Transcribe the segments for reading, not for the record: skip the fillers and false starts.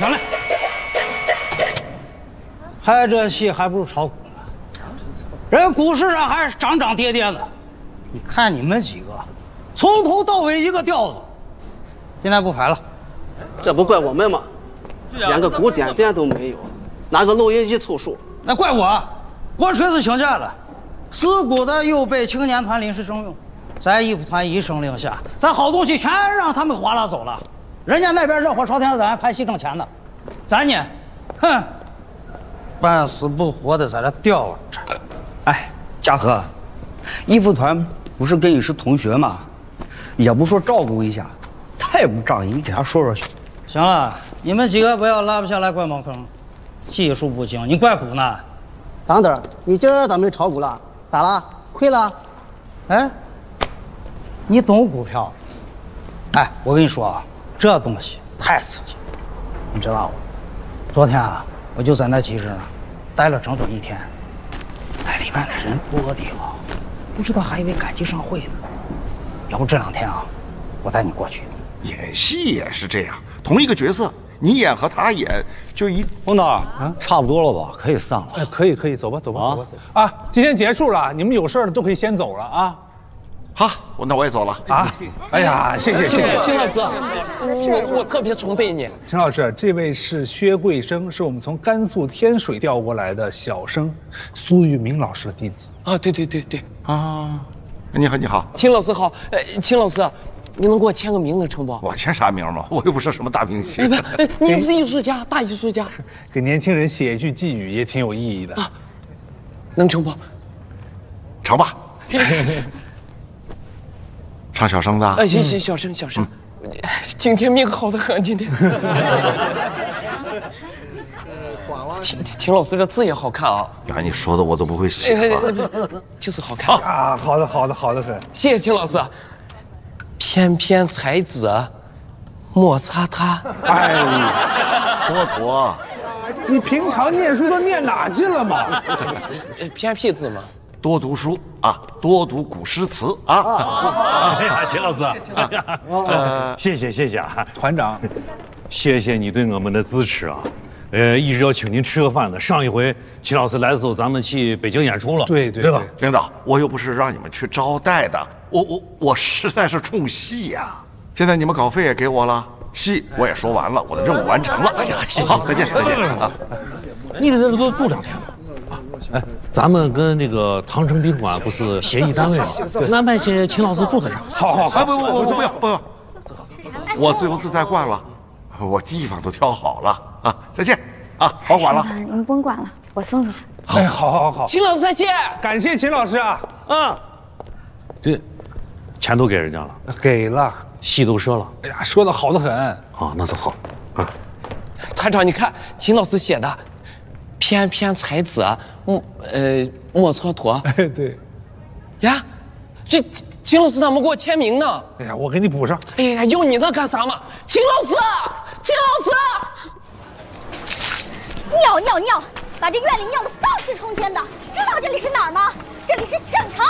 停了，还这戏还不如炒股呢。人股市上还是涨涨跌跌的，你看你们几个，从头到尾一个调子。现在不拍了， 这不怪我们吗？连个鼓点点都没有，拿个录音机凑数。 那怪我，我锤子请假了。事故的又被青年团临时征用，咱义务团一声令下，咱好东西全让他们哗啦走了。人家那边热火朝天，咱拍戏挣钱的，咱呢，哼，半死不活的在这吊着。 哎，嘉禾，义务团不是跟你是同学吗？也不说照顾一下，太不仗义，你给他说说去。 行了，你们几个不要拉不下来怪茅坑，技术不精，你怪股呢？ 当等，你今儿咋没炒股了？咋了？亏了？ 哎，你懂股票？哎，我跟你说啊，这东西太刺激，你知道吗？昨天啊，我就在那集市上待了整整1天，那里面的人多的啊，不知道还以为赶集上会呢。要不这2天啊，我带你过去。 演戏也是这样，同一个角色，你演和他演就一。 孟导啊，差不多了吧？可以散了。 哎，可以，走吧，走吧。啊，今天结束了，你们有事的都可以先走了啊。 好，那我也走了啊。哎呀，谢谢秦老师，我特别崇拜你。 秦老师，这位是薛贵生，是我们从甘肃天水调过来的小生，苏玉明老师的弟子。 啊，对啊，你好， 秦老师好。秦老师，你能给我签个名能成不？ 我签啥名嘛？我又不是什么大明星。 你是艺术家，大艺术家， 给年轻人写一句寄语也挺有意义的啊。能成不？ 成吧。唱小生的。 哎，行，小生。今天命好得很，今天。秦老师这字也好看啊！ 呀，你说的我都不会写了， 就是好看啊！好的很， 谢谢秦老师。翩翩才子，莫擦他。 哎， 妥， 你平常念书都念哪去了嘛？ 偏僻字嘛。 多读书啊，多读古诗词啊！ 哎呀，秦老师，谢谢啊， 团长， 谢谢你对我们的支持啊。一直要请您吃个饭的。上一回秦老师来的时候，咱们去北京演出了， 对吧？ 领导，我又不是让你们去招待的，我实在是冲戏呀。现在你们稿费也给我了，戏我也说完了，我的任务完成了。哎呀，好，再见啊！ 你在这都住2天了。哎，咱们跟那个唐城宾馆不是协议单位吗？安排请秦老师住在这儿。 好，哎不要，我自由自在惯了，我地方都挑好了啊！再见啊，保管了。 您甭管了，我送送。 哎，好。 秦老师再见， 感谢秦老师啊。 这钱都给人家了， 给了， 戏都赊了。 哎呀，说的好得很。 啊，那就好啊。 团长，你看秦老师写的。翩翩才子，莫蹉跎。 哎，对。 呀，这秦老师怎么给我签名呢？ 哎呀，我给你补上。 哎呀，要你那干啥嘛？秦老师， 尿，把这院里尿得丧尸冲天的。知道这里是哪儿吗？这里是省城。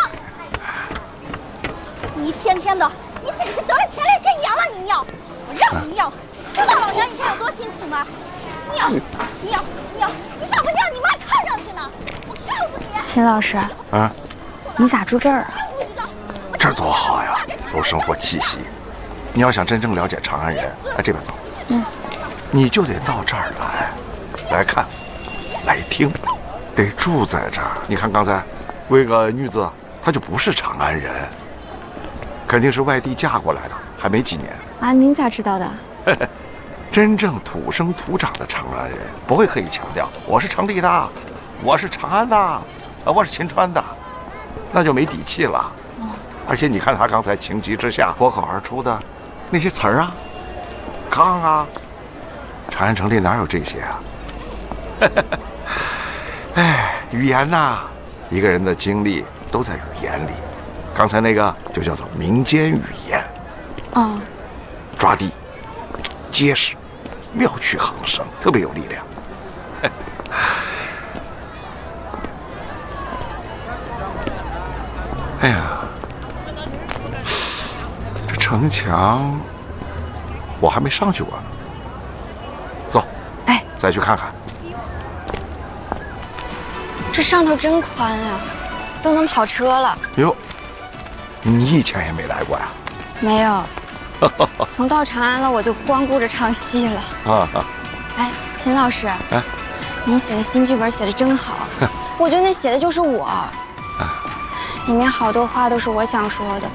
你一天天的，你简直是得了前列腺炎了！你尿，我让你尿，知道老娘以前有多辛苦吗？尿，你咋不尿？你妈看上去呢！我告诉你，秦老师，你咋住这儿啊？ 这儿多好呀，有生活气息。你要想真正了解长安人，来这边走。你就得到这儿来看，来听，得住在这儿。你看刚才，那个女子，她就不是长安人，肯定是外地嫁过来的，还没几年。 啊，您咋知道的？ 真正土生土长的长安人不会刻意强调我是城里的，我是长安的，我是秦川的，那就没底气了。而且你看他刚才情急之下脱口而出的那些词儿啊，炕啊，长安城里哪有这些啊？哎，语言呐，一个人的精力都在语言里。刚才那个就叫做民间语言。抓地，结实。妙趣横生，特别有力量。哎呀，这城墙我还没上去过呢。走， 再去看看。 这上头真宽啊，都能跑车了。 哟，你以前也没来过呀？ 没有，从到长安了，我就光顾着唱戏了。哎，秦老师， 哎， 你写的新剧本写的真好，我觉得那写的就是我，里面好多话都是我想说的。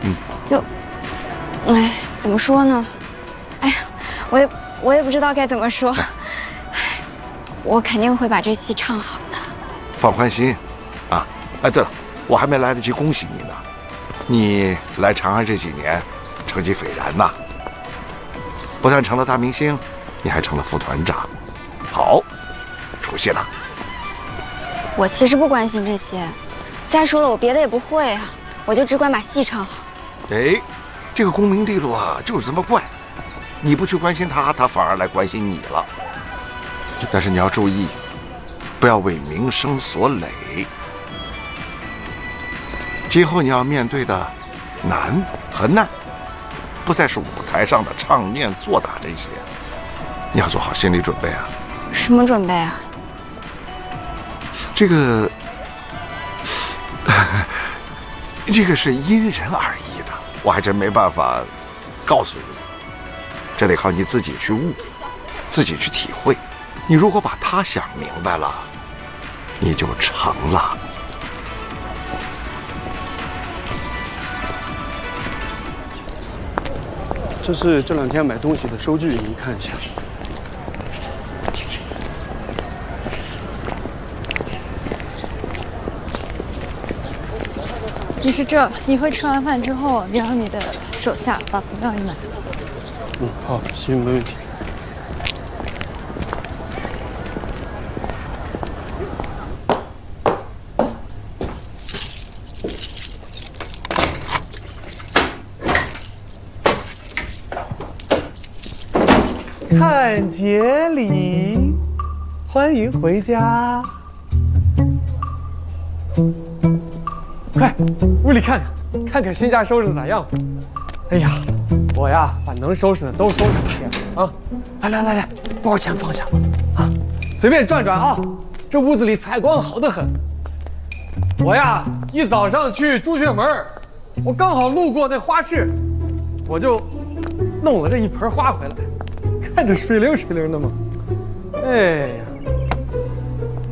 哎，怎么说呢？哎呀，我也不知道该怎么说。我肯定会把这戏唱好的。 放宽心，啊！哎，对了，我还没来得及恭喜你呢。你来长安这几年，成绩斐然呐！不但成了大明星，你还成了副团长，好，出息了。 我其实不关心这些，再说了，我别的也不会啊，我就只管把戏唱好。 哎，这个功名利禄啊，就是这么怪，你不去关心他，他反而来关心你了。但是你要注意，不要为名声所累。今后你要面对的难和难，不再是舞台上的唱念做打这些，你要做好心理准备啊。 什么准备啊？ 这个是因人而异的，我还真没办法告诉你，这得靠你自己去悟，自己去体会。你如果把它想明白了，你就成了。 这是这2天买东西的收据，你看一下。 就是这，你会吃完饭之后，你让你的手下把补料你买。 好，行，没问题。 看节礼，欢迎回家。快，屋里看看，看看新家收拾的咋样？哎呀，我呀，把能收拾的都收拾一遍啊！来，包钱放下吧，啊，随便转转啊，这屋子里采光好得很。我呀，一早上去朱雀门，我刚好路过那花市，我就弄了这一盆花回来。看着水灵水灵的嘛，哎呀，